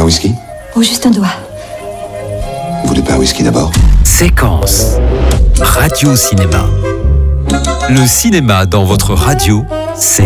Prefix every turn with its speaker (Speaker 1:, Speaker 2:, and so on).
Speaker 1: un whisky?
Speaker 2: Oh, juste un doigt.
Speaker 1: Vous voulez pas un whisky d'abord?
Speaker 3: Séquence. Radio Cinéma. Le cinéma dans votre radio, c'est